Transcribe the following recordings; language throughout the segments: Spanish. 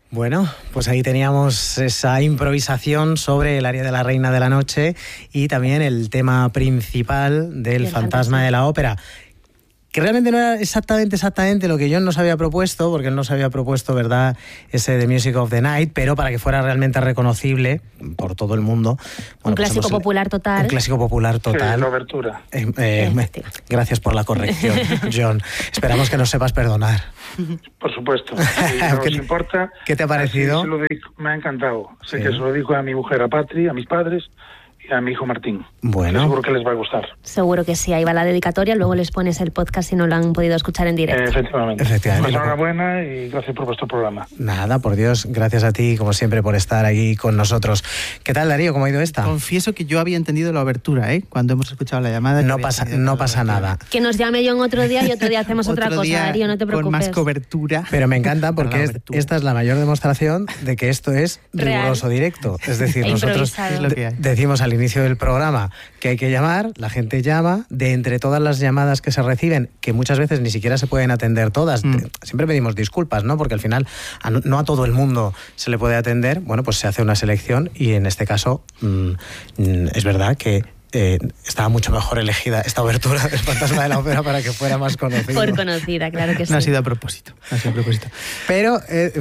Bueno, pues ahí teníamos esa improvisación sobre el aria de la Reina de la Noche y también el tema principal del Fantasma de la Ópera, que realmente no era exactamente lo que John nos había propuesto, porque él nos había propuesto, ¿verdad?, ese The Music of the Night, pero para que fuera realmente reconocible por todo el mundo. Bueno, un clásico popular total. Un clásico popular total. Sí, la obertura. Gracias por la corrección, John. Esperamos que nos sepas perdonar. Por supuesto. Si no os importa. ¿Qué te ha parecido? Me ha encantado. Sé que se lo digo a mi mujer, a Patri, a mis padres y a mi hijo Martín. Bueno. Seguro que les va a gustar. Seguro que sí. Ahí va la dedicatoria. Luego les pones el podcast si no lo han podido escuchar en directo. Efectivamente. Efectivamente. Pues enhorabuena y gracias por vuestro programa. Nada, por Dios, gracias a ti, como siempre, por estar aquí con nosotros. ¿Qué tal, Darío? ¿Cómo ha ido esta? Confieso que yo había entendido la obertura, cuando hemos escuchado la llamada. No pasa nada. Que nos llame John otro día y otro día hacemos otra cosa, Darío, no te preocupes. Con más cobertura. Pero me encanta porque esta es la mayor demostración de que esto es riguroso directo. Es decir, nosotros decimos al inicio del programa que hay que llamar, la gente llama, de entre todas las llamadas que se reciben, que muchas veces ni siquiera se pueden atender todas, siempre pedimos disculpas, ¿no? Porque al final no a todo el mundo se le puede atender, bueno, pues se hace una selección y en este caso es verdad que estaba mucho mejor elegida esta obertura del Fantasma de la Ópera para que fuera más conocida. Por conocida, claro que sí. No ha sido a propósito. Pero,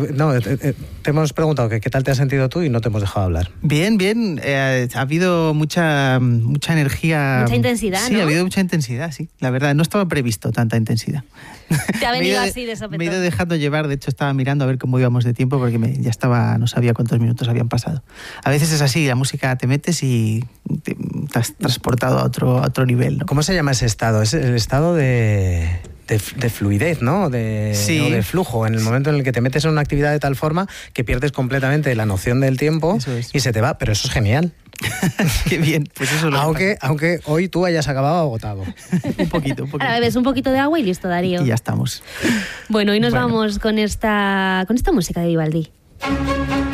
te hemos preguntado que qué tal te has sentido tú y no te hemos dejado hablar. Bien. Ha habido mucha energía. Mucha intensidad, sí, ¿no? Ha habido mucha intensidad, sí. La verdad, no estaba previsto tanta intensidad. Te ha venido así de sopetón. Me he ido dejando llevar, de hecho estaba mirando a ver cómo íbamos de tiempo porque no sabía cuántos minutos habían pasado. A veces es así, la música te metes y te has transportado a otro nivel, ¿no? ¿Cómo se llama ese estado? Es el estado de fluidez, ¿no? Sí. O de flujo, en el momento en el que te metes en una actividad de tal forma que pierdes completamente la noción del tiempo y se te va, pero eso es genial. Qué bien, pues eso lo aunque hoy tú hayas acabado agotado. un poquito. Ahora bebes un poquito de agua y listo, Darío. Y ya estamos. Bueno, hoy nos vamos con esta música de Vivaldi.